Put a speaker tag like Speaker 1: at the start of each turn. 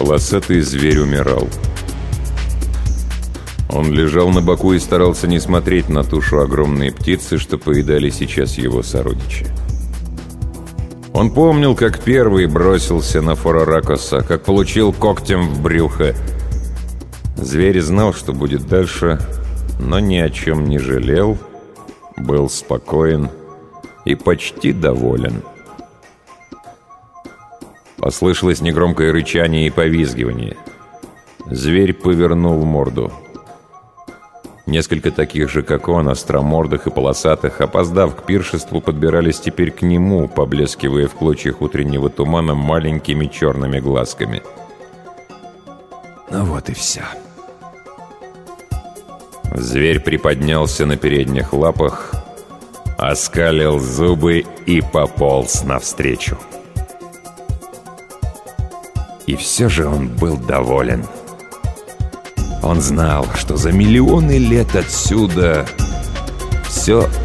Speaker 1: Полосатый зверь умирал. Он лежал на боку и старался не смотреть на тушу огромной птицы, что поедали сейчас его сородичи. Он помнил, как первый бросился на Фороракоса, как получил когтем в брюхо. Зверь знал, что будет дальше, но ни о чем не жалел, был спокоен и почти доволен. Послышалось негромкое рычание и повизгивание. Зверь повернул морду. Несколько таких же, как он, остромордых и полосатых, опоздав к пиршеству, подбирались теперь к нему, поблескивая в клочьях утреннего тумана маленькими черными глазками. Ну вот и все. Зверь приподнялся на передних лапах, оскалил зубы и пополз навстречу. И все же он был доволен. Он знал, что за миллионы лет отсюда все